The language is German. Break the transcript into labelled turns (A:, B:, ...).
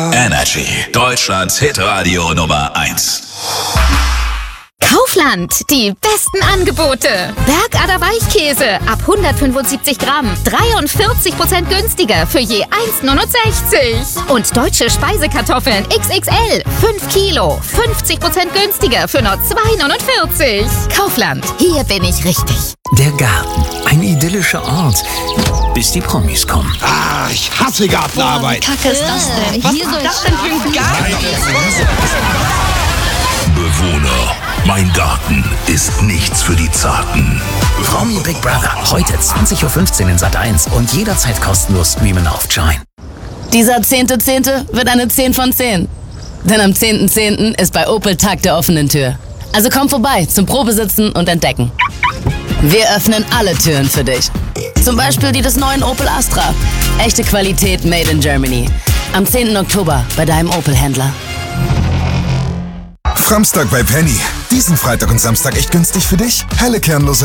A: Energy, Deutschlands Hitradio Nummer 1.
B: Kaufland, die besten Angebote. Bergader Weichkäse ab 175 Gramm, 43% günstiger für je 1,69. Und deutsche Speisekartoffeln XXL, 5 Kilo, 50% günstiger für nur 2,49. Kaufland, hier bin ich richtig.
C: Der Garten, ein idyllischer Ort, bis die Promis kommen.
D: Ah, ich hasse Gartenarbeit.
E: Boah, wie kacke ist das denn?
B: Was ist das denn für ein Garten?
A: Bewohner, mein Garten ist nichts für die Zarten.
C: Promi Big Brother, heute 20.15 Uhr in Sat.1 und jederzeit kostenlos streamen auf Join.
F: Dieser 10.10. wird eine 10 von 10. Denn am 10.10. ist bei Opel Tag der offenen Tür. Also komm vorbei zum Probesitzen und Entdecken. Wir öffnen alle Türen für dich. Zum Beispiel die des neuen Opel Astra. Echte Qualität made in Germany. Am 10. Oktober bei deinem Opel-Händler.
G: Samstag bei Penny. Diesen Freitag und Samstag echt günstig für dich? Helle kernlose